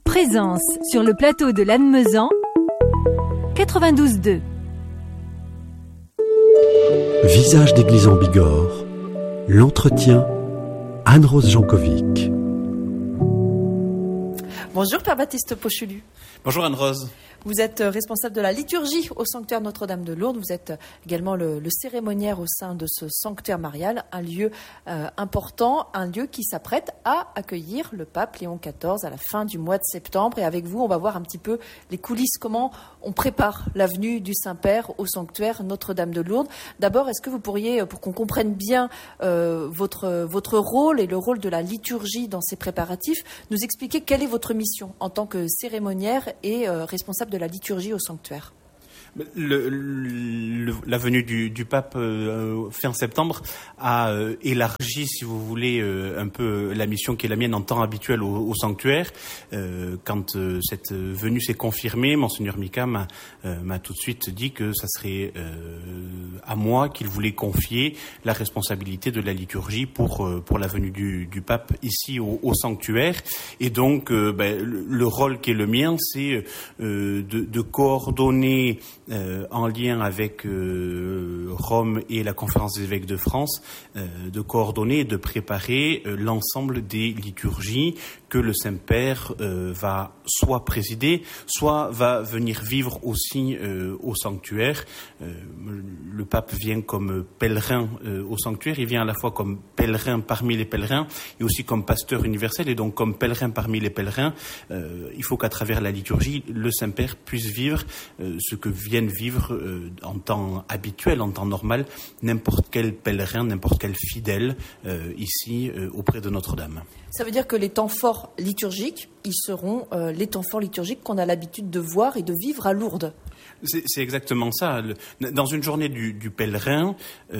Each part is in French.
Présence sur le plateau de Lannemezan, 92.2. Visage d'église en Bigorre, l'entretien, Anne-Rose Jankovic. Bonjour Père Baptiste Pochelu. Bonjour Anne-Rose. Vous êtes responsable de la liturgie au sanctuaire Notre-Dame de Lourdes. Vous êtes également le cérémoniaire au sein de ce sanctuaire marial, un lieu important, un lieu qui s'apprête à accueillir le pape Léon XIV à la fin du mois de septembre. Et avec vous, on va voir un petit peu les coulisses, comment on prépare la venue du Saint-Père au sanctuaire Notre-Dame de Lourdes. D'abord, est-ce que vous pourriez, pour qu'on comprenne bien votre rôle et le rôle de la liturgie dans ces préparatifs, nous expliquer quelle est votre mission en tant que cérémoniaire et responsable de la liturgie au sanctuaire? La venue du pape fin septembre a élargi, si vous voulez, un peu la mission qui est la mienne en temps habituel au sanctuaire. Quand cette venue s'est confirmée, Monseigneur Mika m'a tout de suite dit que ça serait à moi qu'il voulait confier la responsabilité de la liturgie pour la venue du pape ici au sanctuaire. Et donc, le rôle qui est le mien, c'est de coordonner en lien avec Rome et la Conférence des évêques de France, de coordonner et de préparer l'ensemble des liturgies que le Saint-Père va soit présider, soit va venir vivre aussi au sanctuaire. Le pape vient comme pèlerin au sanctuaire, il vient à la fois comme pèlerin parmi les pèlerins et aussi comme pasteur universel, et donc comme pèlerin parmi les pèlerins. Il faut qu'à travers la liturgie, le Saint-Père puisse vivre ce que viennent vivre en temps habituel, en temps normal, n'importe quel pèlerin, n'importe quel fidèle ici auprès de Notre-Dame. Ça veut dire que les temps forts liturgiques, ils seront les temps forts liturgiques qu'on a l'habitude de voir et de vivre à Lourdes. C'est exactement ça. Dans une journée du pèlerin,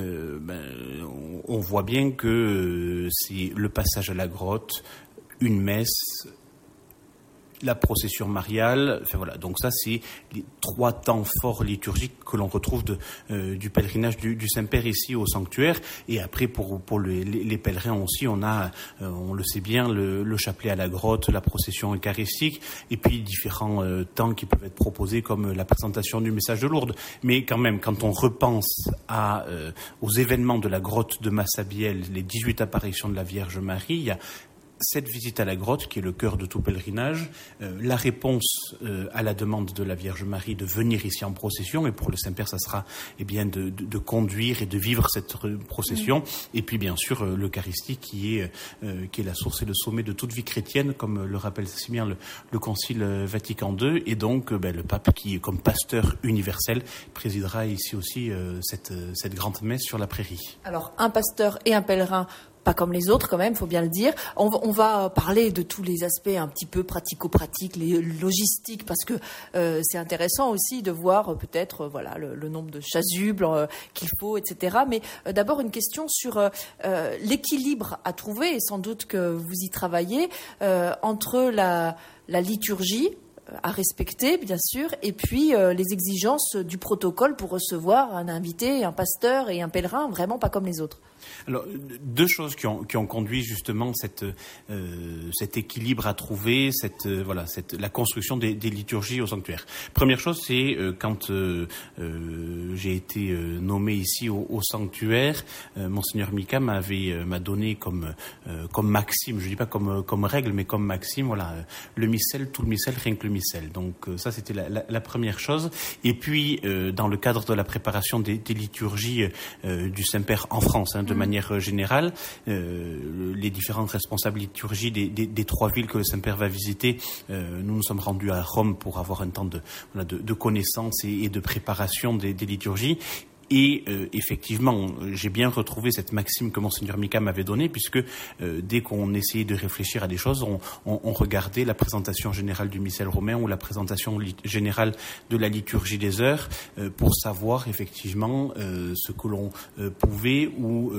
on voit bien que c'est le passage à la grotte, une messe, la procession mariale, enfin voilà. Donc ça, c'est les 3 temps forts liturgiques que l'on retrouve du pèlerinage du Saint-Père ici au sanctuaire. Et après, pour les pèlerins aussi, on a, on le sait bien, le chapelet à la grotte, la procession eucharistique, et puis différents temps qui peuvent être proposés comme la présentation du message de Lourdes. Mais quand même, quand on repense aux événements de la grotte de Massabielle, les 18 apparitions de la Vierge Marie, il y a cette visite à la grotte, qui est le cœur de tout pèlerinage, la réponse à la demande de la Vierge Marie de venir ici en procession, et pour le Saint-Père, ça sera de conduire et de vivre cette procession, et puis bien sûr l'Eucharistie qui est la source et le sommet de toute vie chrétienne, comme le rappelle si bien le Concile Vatican II, et donc le pape qui, comme pasteur universel, présidera ici aussi cette grande messe sur la prairie. Alors, un pasteur et un pèlerin, pas comme les autres quand même, faut bien le dire. On va parler de tous les aspects un petit peu pratico-pratiques, les logistiques, parce que c'est intéressant aussi de voir peut-être le nombre de chasubles qu'il faut, etc. Mais d'abord une question sur l'équilibre à trouver, et sans doute que vous y travaillez, entre la liturgie à respecter, bien sûr, et puis les exigences du protocole pour recevoir un invité, un pasteur et un pèlerin, vraiment pas comme les autres. Alors, 2 choses qui ont conduit justement cet équilibre à trouver, la construction des liturgies au sanctuaire. Première chose, c'est quand j'ai été nommé ici au sanctuaire, Monseigneur Mika m'a donné comme maxime, je dis pas comme règle, mais comme maxime, le missel, tout le missel, rien que le missel. Donc ça, c'était la première chose. Et puis, dans le cadre de la préparation des liturgies du Saint-Père en France, de manière générale, les différentes responsables liturgie des 3 villes que le Saint-Père va visiter, nous sommes rendus à Rome pour avoir un temps de connaissance et de préparation des liturgies. Et effectivement, j'ai bien retrouvé cette maxime que Monseigneur Mika m'avait donnée, puisque dès qu'on essayait de réfléchir à des choses, on regardait la présentation générale du missel romain ou la présentation générale de la liturgie des heures pour savoir effectivement ce que l'on pouvait ou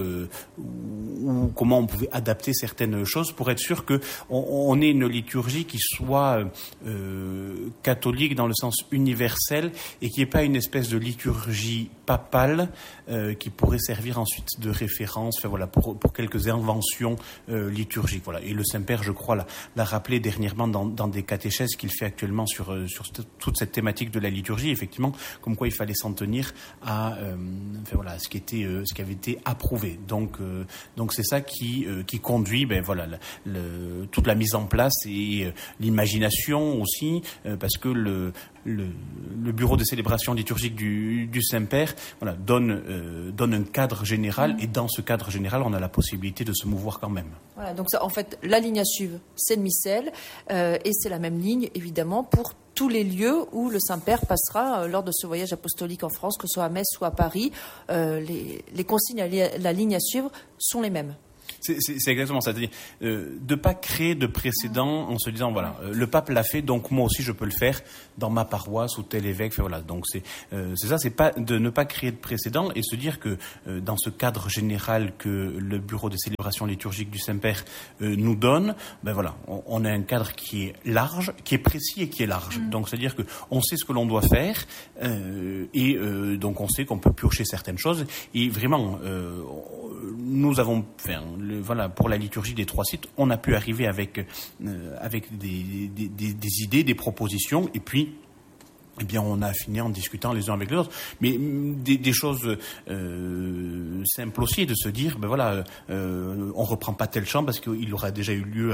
comment on pouvait adapter certaines choses pour être sûr que on ait une liturgie qui soit catholique dans le sens universel et qui n'est pas une espèce de liturgie papale principal qui pourrait servir ensuite de référence, enfin, voilà, pour quelques inventions liturgiques. Voilà. Et le Saint-Père, je crois, l'a rappelé dernièrement dans des catéchèses qu'il fait actuellement sur toute cette thématique de la liturgie, effectivement, comme quoi il fallait s'en tenir à enfin, voilà, ce qui avait été approuvé. Donc c'est ça qui conduit voilà, toute la mise en place et l'imagination aussi, parce que le bureau de célébration liturgique du Saint-Père, voilà, donne un cadre général, et dans ce cadre général, on a la possibilité de se mouvoir quand même. Voilà, donc ça, en fait, la ligne à suivre, c'est le missel, et c'est la même ligne, évidemment, pour tous les lieux où le Saint-Père passera lors de ce voyage apostolique en France, que ce soit à Metz ou à Paris. Les consignes, la ligne à suivre sont les mêmes. C'est exactement ça, c'est-à-dire de pas créer de précédent en se disant voilà, le pape l'a fait, donc moi aussi je peux le faire dans ma paroisse ou tel évêque. Voilà, donc c'est ça, c'est pas de ne pas créer de précédent et se dire que dans ce cadre général que le bureau de célébration liturgique du Saint-Père nous donne, voilà, on a un cadre qui est large, qui est précis et qui est large. Donc c'est-à-dire que on sait ce que l'on doit faire et donc on sait qu'on peut piocher certaines choses et vraiment nous avons voilà, pour la liturgie des 3 sites, on a pu arriver avec des idées, des propositions, et puis eh bien, on a affiné en discutant les uns avec les autres. Mais des choses simples aussi, de se dire, voilà, on reprend pas tel chant parce qu'il aura déjà eu lieu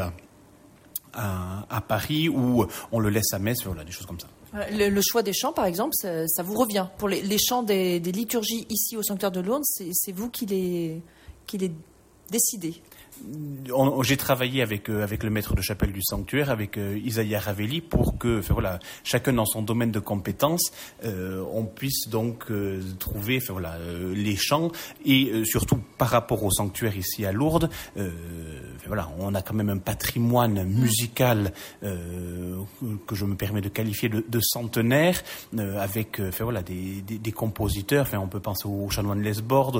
à Paris, ou on le laisse à Metz, voilà, des choses comme ça. Le choix des chants, par exemple, ça vous revient. Pour les chants des liturgies ici au Sanctuaire de Lourdes, c'est vous qui les décidé. J'ai travaillé avec le maître de chapelle du sanctuaire, avec Isaïa Ravelli, pour que, voilà, chacun dans son domaine de compétences, on puisse donc trouver, voilà, les chants, et surtout par rapport au sanctuaire ici à Lourdes, voilà, on a quand même un patrimoine musical que je me permets de qualifier de centenaire, avec, voilà, des compositeurs. On peut penser au chanoine Lesborde,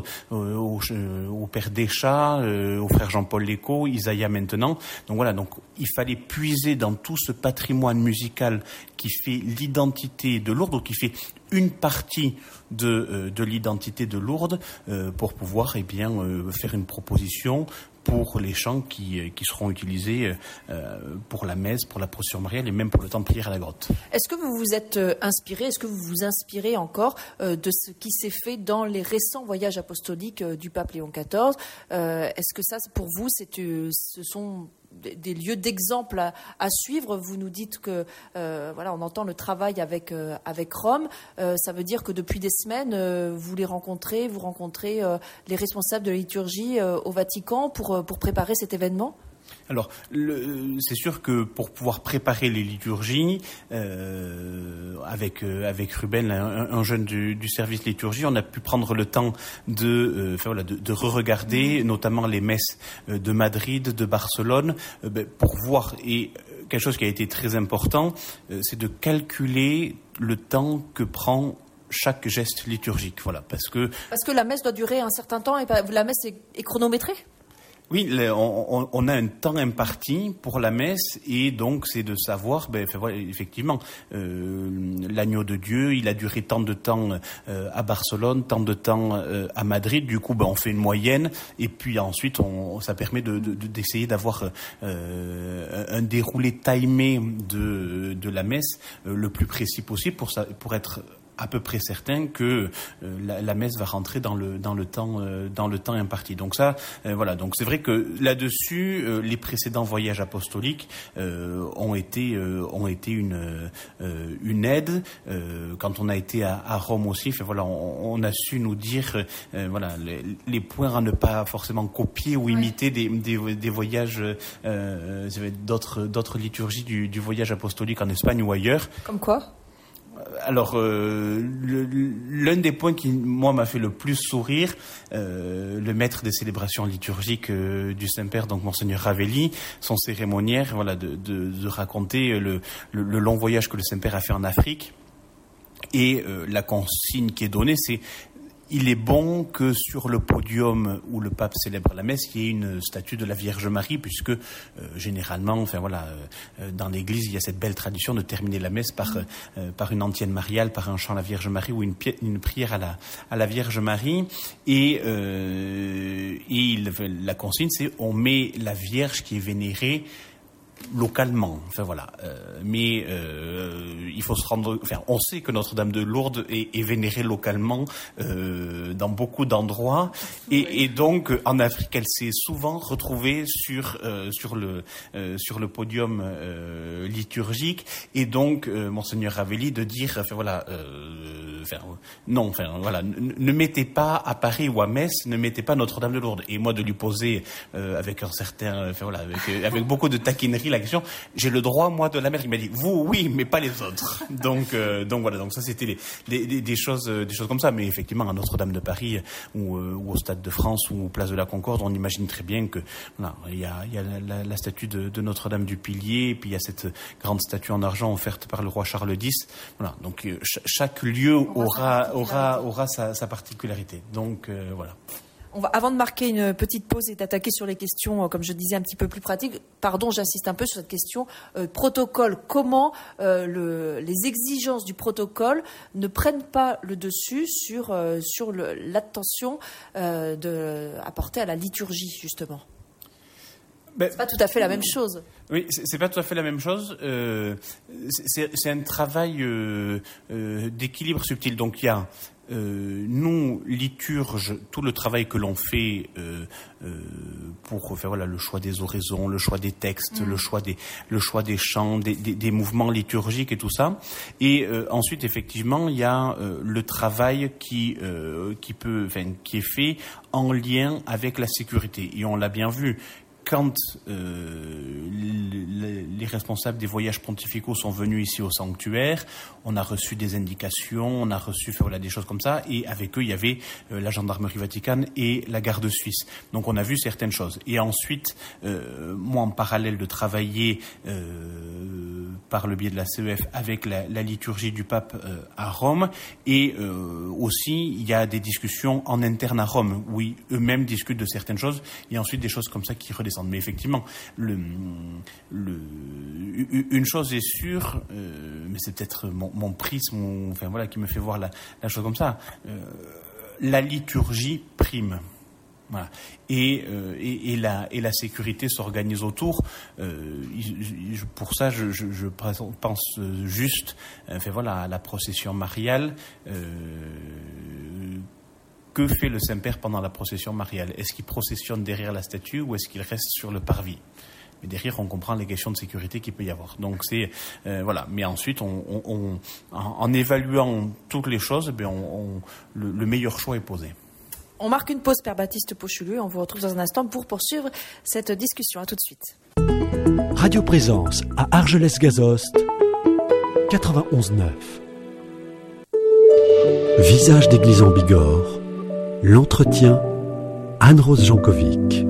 au père Deschat, au frère Jean-Paul Lécaut, Isaïa maintenant. Donc voilà, donc il fallait puiser dans tout ce patrimoine musical qui fait l'identité de Lourdes, ou qui fait une partie de l'identité de Lourdes, pour pouvoir faire une proposition pour les chants qui seront utilisés pour la messe, pour la procession mariale et même pour le temps de prière à la grotte. Est-ce que vous vous êtes inspiré, est-ce que vous vous inspirez encore de ce qui s'est fait dans les récents voyages apostoliques du pape Léon XIV? Est-ce que ça, pour vous, ce sont des lieux d'exemple à suivre? Vous nous dites que voilà, on entend le travail avec Rome. Ça veut dire que depuis des semaines, vous rencontrez les responsables de la liturgie au Vatican pour préparer cet événement? Alors, c'est sûr que pour pouvoir préparer les liturgies, avec Ruben, un jeune du service liturgie, on a pu prendre le temps de re-regarder, notamment les messes de Madrid, de Barcelone, pour voir. Et quelque chose qui a été très important, c'est de calculer le temps que prend chaque geste liturgique. Voilà, parce que la messe doit durer un certain temps et la messe est chronométrée? Oui, on a un temps imparti pour la messe, et donc c'est de savoir, voilà, effectivement, l'agneau de Dieu, il a duré tant de temps à Barcelone, tant de temps à Madrid. Du coup, on fait une moyenne, et puis ensuite, ça permet d'essayer d'avoir un déroulé timé de la messe le plus précis possible pour être à peu près certain que la messe va rentrer dans le temps imparti. Donc ça, voilà. Donc c'est vrai que là-dessus, les précédents voyages apostoliques ont été une aide. Quand on a été à Rome aussi, voilà, on a su nous dire voilà, les points à ne pas forcément copier ou imiter des voyages, d'autres liturgies du voyage apostolique en Espagne ou ailleurs. Comme quoi? Alors, l'un des points qui, moi, m'a fait le plus sourire, le maître des célébrations liturgiques du Saint-Père, donc Monseigneur Ravelli, son cérémoniaire, voilà, de raconter le long voyage que le Saint-Père a fait en Afrique. Et la consigne qui est donnée, c'est il est bon que sur le podium où le pape célèbre la messe, il y ait une statue de la Vierge Marie, puisque généralement, dans l'Église, il y a cette belle tradition de terminer la messe par une antienne mariale, par un chant à la Vierge Marie ou une prière à la Vierge Marie. Et la consigne, c'est on met la Vierge qui est vénérée localement, mais il faut se rendre. On sait que Notre-Dame de Lourdes est vénérée localement dans beaucoup d'endroits, et donc en Afrique, elle s'est souvent retrouvée sur le podium liturgique, et donc Monseigneur Ravelli de dire, ne mettez pas à Paris ou à Metz, ne mettez pas Notre-Dame de Lourdes, et moi de lui poser avec un certain, avec beaucoup de taquinerie la question, j'ai le droit moi de la mettre. Il m'a dit vous oui, mais pas les autres. Donc ça c'était des choses comme ça. Mais effectivement à Notre-Dame de Paris ou au Stade de France ou Place de la Concorde, on imagine très bien que il y a la statue de Notre-Dame du Pilier, et puis il y a cette grande statue en argent offerte par le roi Charles X. Voilà, donc chaque lieu aura sa particularité. Donc voilà. Avant de marquer une petite pause et d'attaquer sur les questions, comme je disais, un petit peu plus pratiques, j'insiste un peu sur cette question protocole. Comment les exigences du protocole ne prennent pas le dessus sur l'attention apportée à la liturgie, justement? C'est pas tout à fait la même chose. Oui, c'est pas tout à fait la même chose. C'est un travail d'équilibre subtil. Donc il y a nous, liturges, tout le travail que l'on fait pour faire le choix des oraisons, le choix des textes, le choix des chants, des mouvements liturgiques et tout ça. Et ensuite, effectivement, il y a le travail qui est fait en lien avec la sécurité. Et on l'a bien vu. Quand les responsables des voyages pontificaux sont venus ici au sanctuaire, on a reçu des indications, on a reçu des choses comme ça, et avec eux il y avait la gendarmerie vaticane et la garde suisse. Donc on a vu certaines choses. Et ensuite, moi en parallèle de travailler par le biais de la CEF avec la liturgie du pape à Rome, et aussi il y a des discussions en interne à Rome, où eux-mêmes discutent de certaines choses, et ensuite des choses comme ça qui redescendent. Mais effectivement, une chose est sûre, mais c'est peut-être mon prisme, qui me fait voir la chose comme ça. La liturgie prime. Voilà. Et la sécurité s'organise autour. Pour ça, je pense juste, à la procession mariale. Que fait le Saint-Père pendant la procession mariale? Est-ce qu'il processionne derrière la statue ou est-ce qu'il reste sur le parvis? Mais derrière, on comprend les questions de sécurité qu'il peut y avoir. Donc c'est Mais ensuite, en évaluant toutes les choses, le meilleur choix est posé. On marque une pause, Père Baptiste Pochelu. On vous retrouve dans un instant pour poursuivre cette discussion. À tout de suite. Radio Présence à Argelès-Gazost, 91.9. Visage d'église en Bigorre, l'entretien, Anne-Rose Jankovic.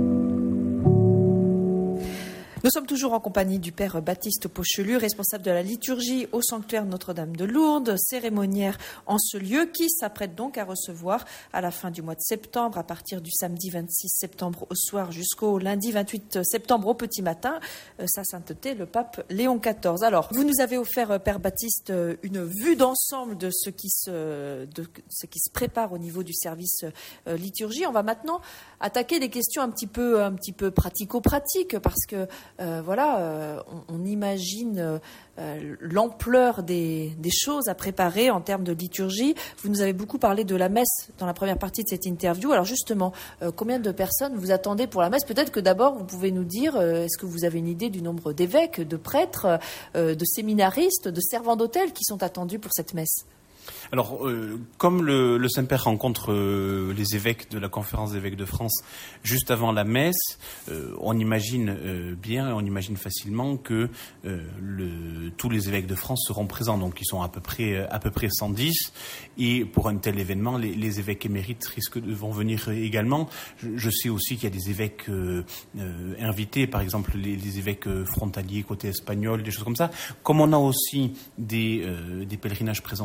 Nous sommes toujours en compagnie du Père Baptiste Pochelu, responsable de la liturgie au sanctuaire Notre-Dame de Lourdes, cérémoniaire en ce lieu, qui s'apprête donc à recevoir à la fin du mois de septembre, à partir du samedi 26 septembre au soir jusqu'au lundi 28 septembre au petit matin, sa sainteté le pape Léon XIV. Alors, vous nous avez offert, Père Baptiste, une vue d'ensemble de ce qui se prépare au niveau du service liturgie. On va maintenant attaquer des questions un petit peu pratico-pratiques, parce que on imagine l'ampleur des choses à préparer en termes de liturgie. Vous nous avez beaucoup parlé de la messe dans la première partie de cette interview. Alors justement, combien de personnes vous attendez pour la messe? Peut-être que d'abord, vous pouvez nous dire, est-ce que vous avez une idée du nombre d'évêques, de prêtres, de séminaristes, de servants d'autel qui sont attendus pour cette messe? Alors, comme le Saint-Père rencontre les évêques de la Conférence des évêques de France juste avant la messe, on imagine on imagine facilement que tous les évêques de France seront présents. Donc, ils sont à peu près 110. Et pour un tel événement, les évêques émérites vont venir également. Je sais aussi qu'il y a des évêques invités, par exemple les évêques frontaliers côté espagnol, des choses comme ça. Comme on a aussi des pèlerinages présents au sanctuaire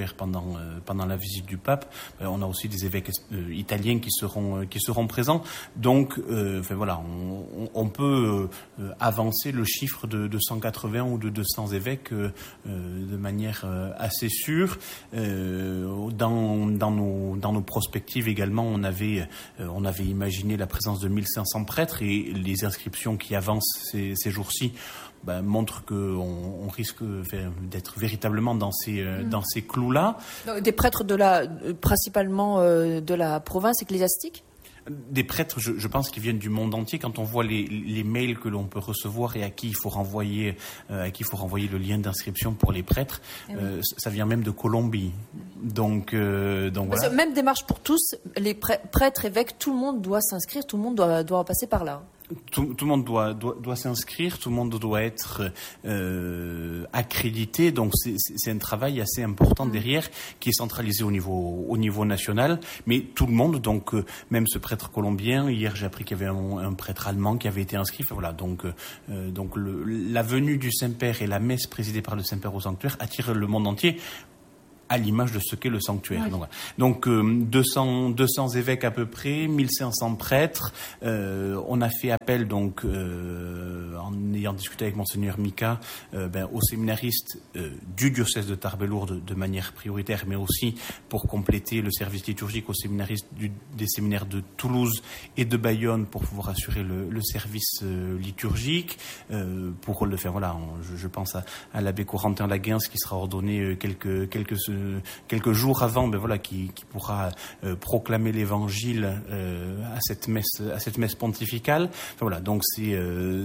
sanctuaire pendant la visite du pape. On a aussi des évêques italiens qui seront présents. Donc, on peut avancer le chiffre de 180 ou de 200 évêques de manière assez sûre. Dans nos prospectives également, on avait imaginé la présence de 1500 prêtres, et les inscriptions qui avancent ces jours-ci montrent qu'on risque d'être véritablement dans ces clous-là. Des prêtres principalement de la province ecclésiastique ? Des prêtres, je pense, qui viennent du monde entier. Quand on voit les mails que l'on peut recevoir et à qui il faut renvoyer le lien d'inscription pour les prêtres, ça vient même de Colombie. Donc voilà. Même démarche pour tous, les prêtres, évêques, tout le monde doit s'inscrire, tout le monde doit passer par là. Tout le monde doit s'inscrire, tout le monde doit être accrédité. Donc c'est un travail assez important derrière, qui est centralisé au niveau national. Mais tout le monde, donc même ce prêtre colombien, hier j'ai appris qu'il y avait un prêtre allemand qui avait été inscrit. Enfin, voilà, donc la venue du Saint-Père et la messe présidée par le Saint-Père au sanctuaire attire le monde entier, à l'image de ce qu'est le sanctuaire. Oui. Donc 200 évêques à peu près, 1500 prêtres. On a fait appel, donc, en ayant discuté avec Monseigneur Mika, aux séminaristes du diocèse de Tarbes-Lourdes de manière prioritaire, mais aussi pour compléter le service liturgique aux séminaristes des séminaires de Toulouse et de Bayonne pour pouvoir assurer le service liturgique. Pour le faire, voilà, je pense à l'abbé Corentin Laguens qui sera ordonné quelques jours avant, qui pourra proclamer l'évangile à cette messe pontificale. Enfin, voilà, donc c'est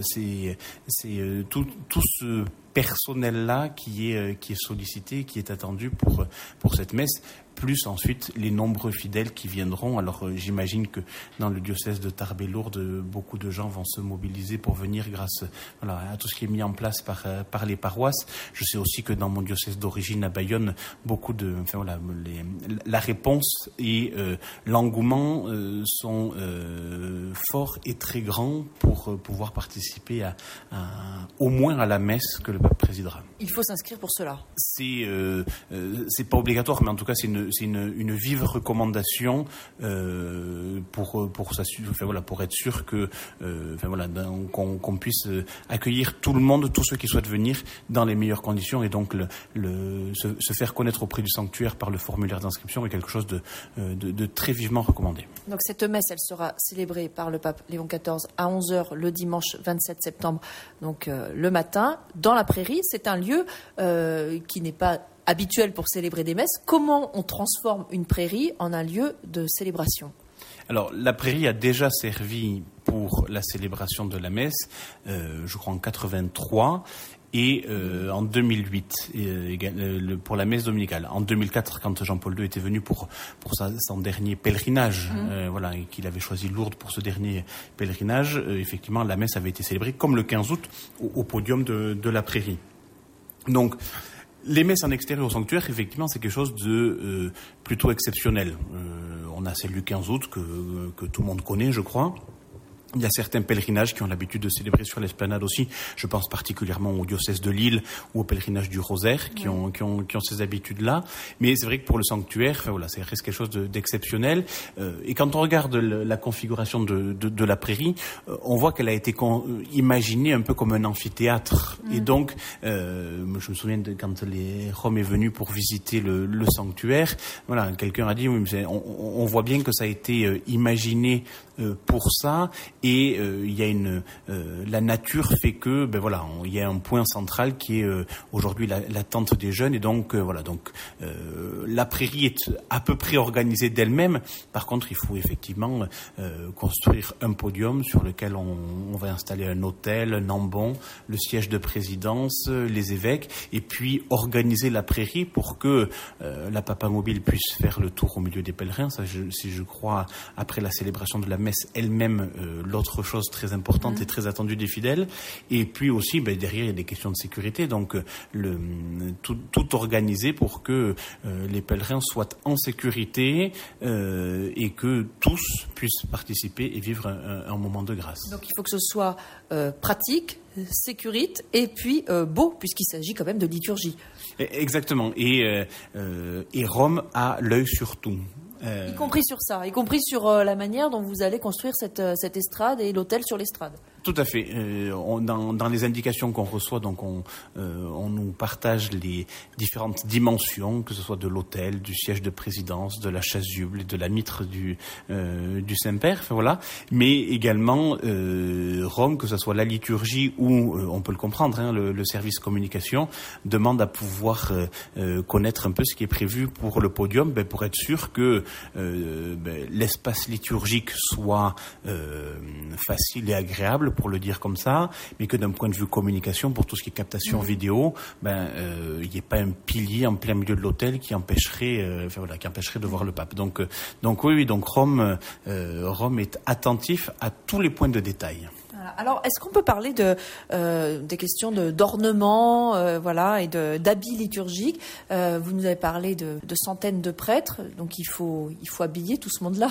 tout ce personnel-là qui est sollicité, qui est attendu pour cette messe, plus ensuite les nombreux fidèles qui viendront. Alors j'imagine que dans le diocèse de Tarbes-Lourdes, beaucoup de gens vont se mobiliser pour venir grâce à tout ce qui est mis en place par les paroisses. Je sais aussi que dans mon diocèse d'origine à Bayonne, la réponse et l'engouement sont forts et très grands pour pouvoir participer au moins à la messe que le pape présidera. Il faut s'inscrire pour cela. C'est pas obligatoire, mais en tout cas c'est une vive recommandation pour être sûr que qu'on puisse accueillir tout le monde, tous ceux qui souhaitent venir dans les meilleures conditions, et donc se faire connaître auprès du sanctuaire par le formulaire d'inscription est quelque chose de très vivement recommandé. Donc cette messe, elle sera célébrée par le pape Léon XIV à 11h le dimanche 27 septembre, donc le matin, dans la prairie. C'est un lieu qui n'est pas habituel pour célébrer des messes. Comment on transforme une prairie en un lieu de célébration ? Alors, la prairie a déjà servi pour la célébration de la messe, je crois en 83, et en 2008 pour la messe dominicale. En 2004, quand Jean-Paul II était venu pour son dernier pèlerinage, et qu'il avait choisi Lourdes pour ce dernier pèlerinage, effectivement, la messe avait été célébrée comme le 15 août au podium de la prairie. Donc, les messes en extérieur au sanctuaire, effectivement, c'est quelque chose de plutôt exceptionnel. On a celle du 15 août que tout le monde connaît, je crois. Il y a certains pèlerinages qui ont l'habitude de célébrer sur l'esplanade aussi. Je pense particulièrement au diocèse de Lille ou au pèlerinage du Rosaire qui ont ces habitudes-là. Mais c'est vrai que pour le sanctuaire, ça reste quelque chose d'exceptionnel. Et quand on regarde la configuration de la prairie, on voit qu'elle a été imaginée un peu comme un amphithéâtre. Et donc, je me souviens quand Rome est venu pour visiter le sanctuaire, quelqu'un a dit, oui, mais on voit bien que ça a été imaginé pour ça, et il y a la nature fait que il y a un point central qui est aujourd'hui la tente des jeunes, et donc la prairie est à peu près organisée d'elle-même. Par contre, il faut effectivement construire un podium sur lequel on va installer un autel, un ambon, le siège de présidence, les évêques, et puis organiser la prairie pour que la Papa Mobile puisse faire le tour au milieu des pèlerins. Ça, je crois, après la célébration de la messe, messe elle-même l'autre chose très importante et très attendue des fidèles. Et puis aussi, derrière, il y a des questions de sécurité. Donc, tout organisé pour que les pèlerins soient en sécurité et que tous puissent participer et vivre un moment de grâce. Donc, il faut que ce soit pratique, sécurite et puis beau, puisqu'il s'agit quand même de liturgie. Exactement. Et Rome a l'œil sur tout. Y compris sur ça, y compris sur la manière dont vous allez construire cette estrade et l'hôtel sur l'estrade. Tout à fait. Dans les indications qu'on reçoit, donc on nous partage les différentes dimensions, que ce soit de l'autel, du siège de présidence, de la chasuble, de la mitre du Saint-Père, voilà. Mais également Rome, que ce soit la liturgie ou on peut le comprendre, le service communication demande à pouvoir connaître un peu ce qui est prévu pour le podium, pour être sûr que l'espace liturgique soit facile et agréable, pour le dire comme ça, mais que d'un point de vue communication, pour tout ce qui est captation vidéo, il n'y ait pas un pilier en plein milieu de l'hôtel qui empêcherait de voir le pape. Donc Rome est attentif à tous les points de détail. Alors, est-ce qu'on peut parler des questions d'ornement, et d'habits liturgiques? Vous nous avez parlé de centaines de prêtres, donc il faut habiller tout ce monde-là.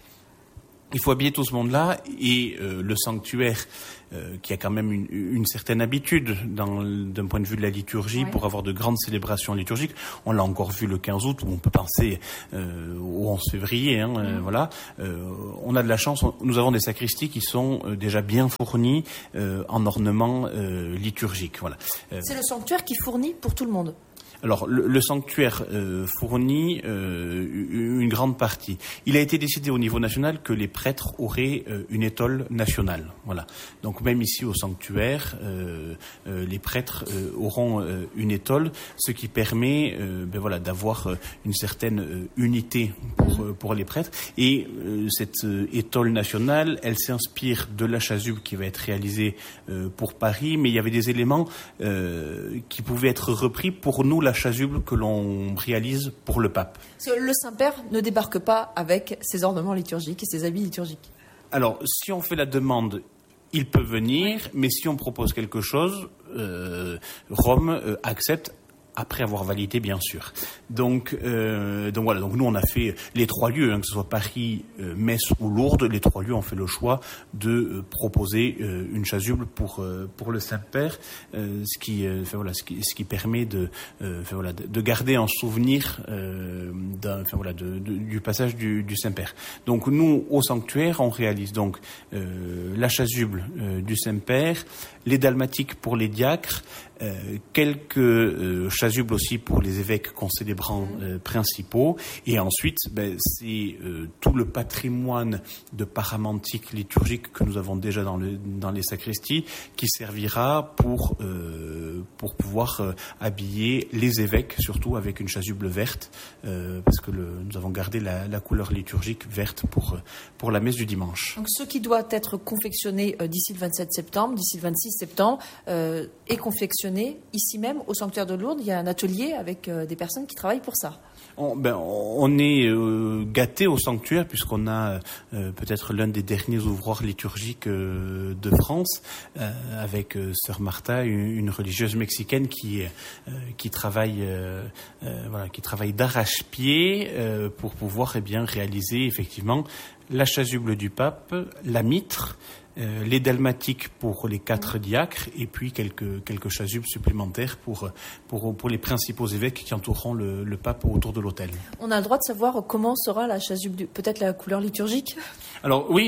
Il faut habiller tout ce monde-là et le sanctuaire qui a quand même une certaine habitude d'un point de vue de la liturgie pour avoir de grandes célébrations liturgiques. On l'a encore vu le 15 août où on peut penser au 11 février. On a de la chance, nous avons des sacristies qui sont déjà bien fournies en ornements liturgiques. Voilà. C'est le sanctuaire qui fournit pour tout le monde. Alors, le sanctuaire fournit une grande partie. Il a été décidé au niveau national que les prêtres auraient une étole nationale. Voilà. Donc, même ici au sanctuaire, les prêtres auront une étole, ce qui permet d'avoir une certaine unité pour les prêtres. Et cette étole nationale, elle s'inspire de la chasuble qui va être réalisée pour Paris, mais il y avait des éléments qui pouvaient être repris pour nous, la chasuble que l'on réalise pour le pape. Parce que le Saint-Père ne débarque pas avec ses ornements liturgiques et ses habits liturgiques. Alors, si on fait la demande, il peut venir, mais si on propose quelque chose, Rome accepte, après avoir validé, bien sûr. Donc voilà. Donc nous, on a fait les 3 lieux, que ce soit Paris, Metz ou Lourdes. Les 3 lieux ont fait le choix de proposer une chasuble pour le Saint-Père, ce qui permet de garder en souvenir du passage du Saint-Père. Donc nous, au sanctuaire, on réalise donc la chasuble du Saint-Père, les dalmatiques pour les diacres, quelques chasubles aussi pour les évêques concélébrants principaux, et ensuite c'est tout le patrimoine de paramantique liturgique que nous avons déjà dans les sacristies qui servira pour pouvoir habiller les évêques, surtout avec une chasuble verte, parce que nous avons gardé la couleur liturgique verte pour la messe du dimanche. Donc ce qui doit être confectionné d'ici le 27 septembre, d'ici le 26 septembre, est confectionné ici même au sanctuaire de Lourdes. Il y a un atelier avec des personnes qui travaillent pour ça. On est gâtés au sanctuaire puisqu'on a peut-être l'un des derniers ouvroirs liturgiques de France, avec Sœur Martha, une religieuse mexicaine qui travaille d'arrache-pied pour pouvoir réaliser effectivement la chasuble du pape, la mitre, les dalmatiques pour les 4 diacres et puis quelques chasubes supplémentaires pour les principaux évêques qui entoureront le pape autour de l'autel. On a le droit de savoir comment sera la chasuble, peut-être la couleur liturgique? Alors oui,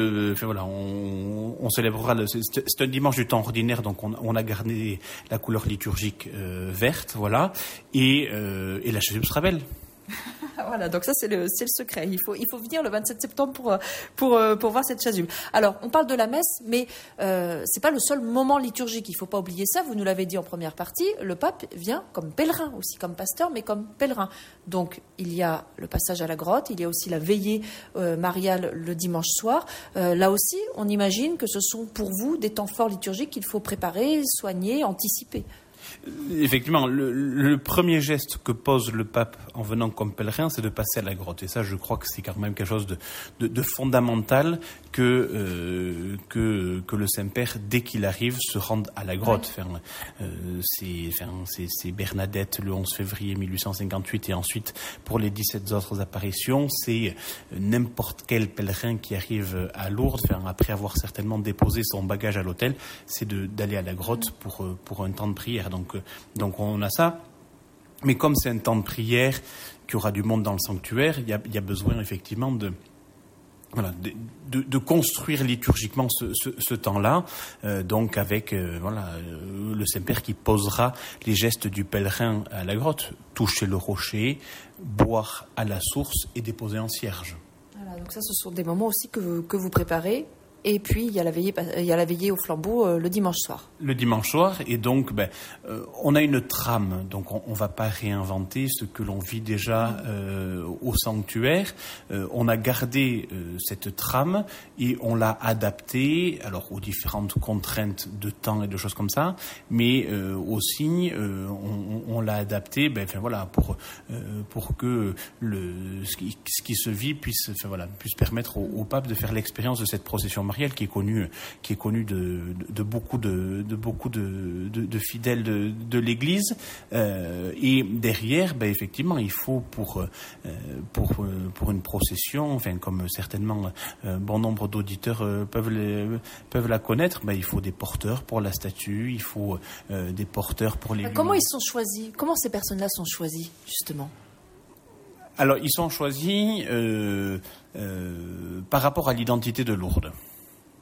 on célébrera, c'est un dimanche du temps ordinaire, donc on a gardé la couleur liturgique verte, voilà, et la chasuble sera belle. Voilà, donc ça c'est le secret. Il faut venir le 27 septembre pour voir cette chasuble. Alors, on parle de la messe, mais c'est pas le seul moment liturgique. Il faut pas oublier ça. Vous nous l'avez dit en première partie. Le pape vient comme pèlerin aussi, comme pasteur, mais comme pèlerin. Donc, il y a le passage à la grotte. Il y a aussi la veillée mariale le dimanche soir. Là aussi, on imagine que ce sont pour vous des temps forts liturgiques qu'il faut préparer, soigner, anticiper. Effectivement, le premier geste que pose le pape en venant comme pèlerin, c'est de passer à la grotte. Et ça, je crois que c'est quand même quelque chose de fondamental que le Saint-Père, dès qu'il arrive, se rende à la grotte. C'est Bernadette le 11 février 1858 et ensuite pour les 17 autres apparitions, c'est n'importe quel pèlerin qui arrive à Lourdes, après avoir certainement déposé son bagage à l'hôtel, c'est d'aller à la grotte pour un temps de prière. Donc on a ça. Mais comme c'est un temps de prière, qu'il y aura du monde dans le sanctuaire, il y a besoin effectivement de construire liturgiquement ce temps-là, donc avec le Saint-Père qui posera les gestes du pèlerin à la grotte, toucher le rocher, boire à la source et déposer un cierge. Voilà, donc ça, ce sont des moments aussi que vous préparez. Et puis, il y a la veillée au flambeau le dimanche soir. Le dimanche soir, et donc, on a une trame. Donc, on va pas réinventer ce que l'on vit déjà au sanctuaire. On a gardé cette trame et on l'a adaptée, alors aux différentes contraintes de temps et de choses comme ça, mais aussi, on l'a adaptée, pour que ce qui se vit puisse permettre au pape de faire l'expérience de cette procession mariale qui est connu de beaucoup de fidèles de l'Église, et derrière, effectivement, il faut pour une procession, comme certainement bon nombre d'auditeurs peuvent la connaître, il faut des porteurs pour la statue, il faut des porteurs pour les. Comment ils sont choisis? Comment ces personnes-là sont choisies, justement? Alors, ils sont choisis par rapport à l'identité de Lourdes. C'est-à-dire ?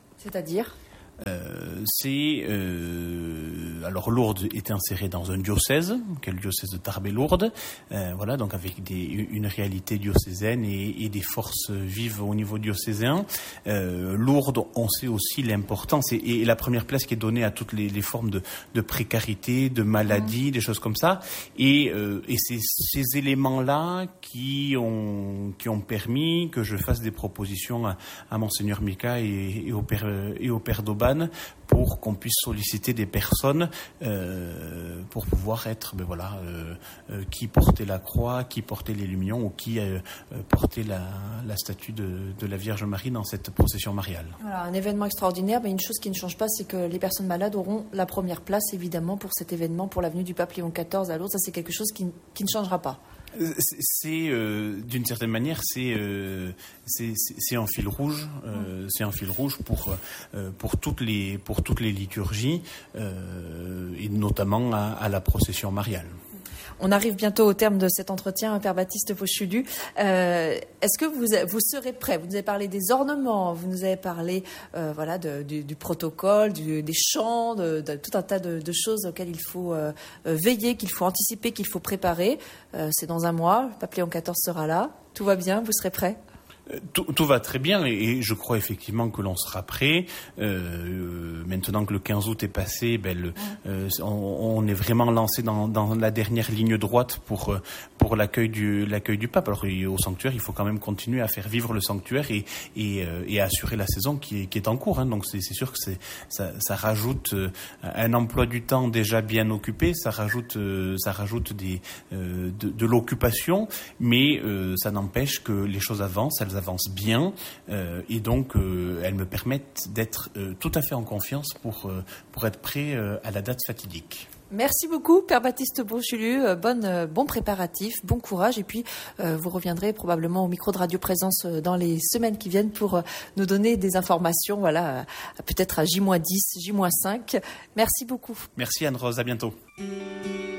Alors Lourdes est insérée dans un diocèse, qui est le diocèse de Tarbes et Lourdes, donc avec une réalité diocésaine et des forces vives au niveau diocésain. Lourdes, on sait aussi l'importance et la première place qui est donnée à toutes les formes de précarité, de maladie, des choses comme ça. Et c'est ces éléments-là qui ont permis que je fasse des propositions à Monseigneur Mika et au Père d'Auban, pour qu'on puisse solliciter des personnes pour pouvoir être qui portait la croix, qui portait les lumions ou qui portait la statue de la Vierge Marie dans cette procession mariale. Voilà, un événement extraordinaire, mais une chose qui ne change pas, c'est que les personnes malades auront la première place, évidemment, pour cet événement, pour l'avenue du pape Léon XIV à Lourdes. Ça, c'est quelque chose qui ne changera pas. C'est d'une certaine manière, c'est un fil rouge, c'est un fil rouge pour toutes les liturgies et notamment à la procession mariale. On arrive bientôt au terme de cet entretien, Père Baptiste Pochulu. Est-ce que vous serez prêt? Vous nous avez parlé des ornements, vous nous avez parlé du protocole, des chants, de tout un tas de choses auxquelles il faut veiller, qu'il faut anticiper, qu'il faut préparer. C'est dans un mois, le pape Léon XIV sera là. Tout va bien, vous serez prêt? Tout va très bien et je crois effectivement que l'on sera prêt. Maintenant que le 15 août est passé, on est vraiment lancé dans la dernière ligne droite pour l'accueil du pape. Alors au sanctuaire, il faut quand même continuer à faire vivre le sanctuaire et à assurer la saison qui est en cours. Donc c'est sûr que ça rajoute un emploi du temps déjà bien occupé, ça rajoute de l'occupation, mais ça n'empêche que les choses avancent. Elles avancent bien et donc elles me permettent d'être tout à fait en confiance pour être prêt à la date fatidique. Merci beaucoup, Père Baptiste Pochulu. Bon préparatif, bon courage. Et puis, vous reviendrez probablement au micro de Radio Présence dans les semaines qui viennent pour nous donner des informations, peut-être à J-10, J-5. Merci beaucoup. Merci Anne-Rose, à bientôt.